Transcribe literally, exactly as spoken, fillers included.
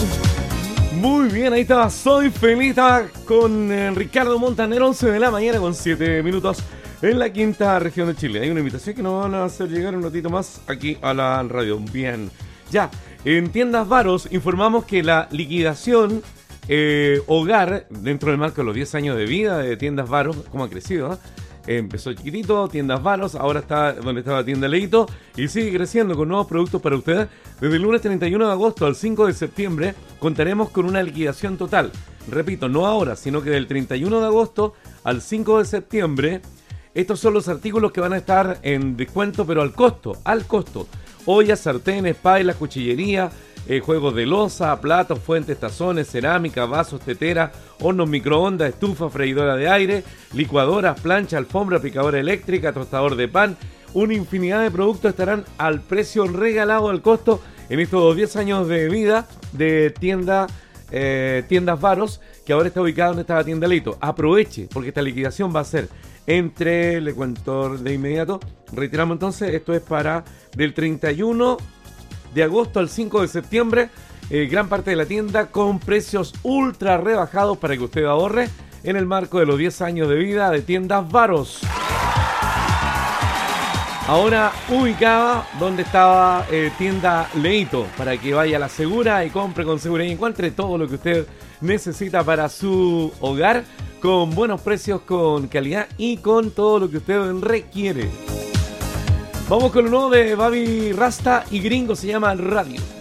Muy bien, ahí estaba, soy feliz, estaba con eh, Ricardo Montaner, once de la mañana con siete minutos en la quinta región de Chile. Hay una invitación que nos van a hacer llegar un ratito más aquí a la radio. Bien, ya, en Tiendas Varos informamos que la liquidación eh, hogar, dentro del marco de los diez años de vida de Tiendas Varos, ¿cómo ha crecido? ¿eh? Empezó chiquitito, Tiendas Varos, ahora está donde estaba Tienda Leito y sigue creciendo con nuevos productos para ustedes. Desde el lunes treinta y uno de agosto al cinco de septiembre contaremos con una liquidación total. Repito, no ahora, sino que del treinta y uno de agosto al cinco de septiembre. Estos son los artículos que van a estar en descuento, pero al costo, al costo. Ollas, sartenes, pailas, cuchillería, eh, juegos de loza, platos, fuentes, tazones, cerámica, vasos, tetera, hornos microondas, estufa, freidora de aire, licuadoras, plancha, alfombra, picadora eléctrica, tostador de pan. Una infinidad de productos estarán al precio regalado al costo en estos diez años de vida de tienda, eh, Tiendas Varos, que ahora está ubicada donde está la Tienda Leito. Aproveche, porque esta liquidación va a ser entre, le cuento de inmediato, reiteramos entonces, esto es para del treinta y uno de agosto al cinco de septiembre, eh, gran parte de la tienda con precios ultra rebajados para que usted ahorre en el marco de los diez años de vida de Tiendas Varos. Ahora ubicada donde estaba eh, Tienda Leito, para que vaya a la segura y compre con seguridad y encuentre todo lo que usted necesita para su hogar con buenos precios, con calidad y con todo lo que usted requiere. Vamos con lo nuevo de Baby Rasta y Gringo, se llama Radio.